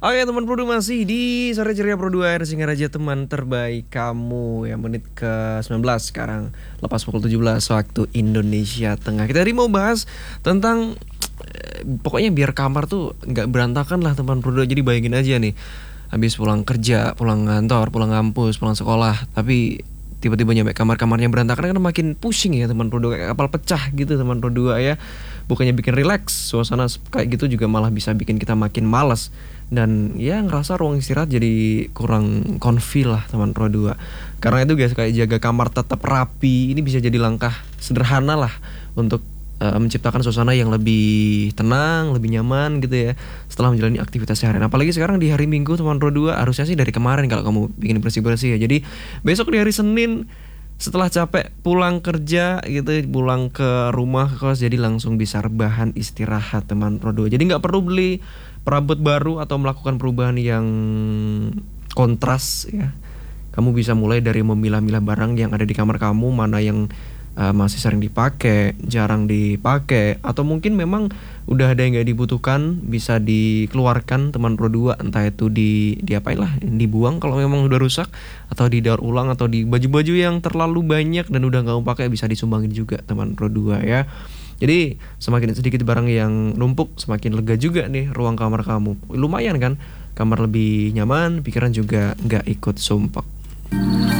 Oke teman Pro 2 masih di Sore Ceria Pro 2 Air Singaraja, teman terbaik kamu ya. Menit ke 19 sekarang, lepas pukul 17 waktu Indonesia Tengah. Kita tadi mau bahas tentang pokoknya biar kamar tuh nggak berantakan lah teman Pro 2. Jadi bayangin aja nih, habis pulang kerja, pulang kantor, pulang kampus, pulang sekolah, tapi tiba-tiba nyampe kamar-kamarnya berantakan, kan makin pusing ya teman Pro 2, kayak kapal pecah gitu teman Pro 2 ya. Bukannya bikin rileks, suasana kayak gitu juga malah bisa bikin kita makin malas. Dan ya ngerasa ruang istirahat jadi kurang konfil lah teman Pro 2. Karena itu guys, kayak jaga kamar tetap rapi, ini bisa jadi langkah sederhana lah untuk menciptakan suasana yang lebih tenang, lebih nyaman gitu ya setelah menjalani aktivitas seharian. Apalagi sekarang di hari Minggu teman Pro 2, harusnya sih dari kemarin kalau kamu bikin bersih-bersih ya. Jadi besok di hari Senin setelah capek pulang kerja gitu, pulang ke rumah ke kos, jadi langsung bisa rebahan istirahat teman Pro 2. Jadi nggak perlu beli perabot baru atau melakukan perubahan yang kontras ya. Kamu bisa mulai dari memilah-milah barang yang ada di kamar kamu, mana yang masih sering dipakai, jarang dipakai, atau mungkin memang udah ada yang nggak dibutuhkan, bisa dikeluarkan teman Pro 2. Entah itu diapain lah, dibuang kalau memang udah rusak, atau didaur ulang, atau di baju-baju yang terlalu banyak dan udah nggak mau pakai bisa disumbangin juga teman Pro 2 ya. Jadi semakin sedikit barang yang numpuk, semakin lega juga nih ruang kamar kamu. Lumayan kan, kamar lebih nyaman, pikiran juga nggak ikut sumpek.